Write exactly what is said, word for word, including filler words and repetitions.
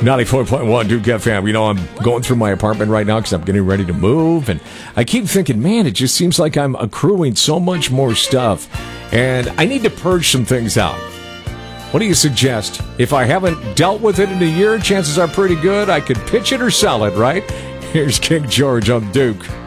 ninety-four point one Duke F M. You know, I'm going through my apartment right now because I'm getting ready to move, and I keep thinking, man, it just seems like I'm accruing so much more stuff, and I need to purge some things out. What do you suggest? If I haven't dealt with it in a year, chances are pretty good I could pitch it or sell it, right? Here's King George on Duke.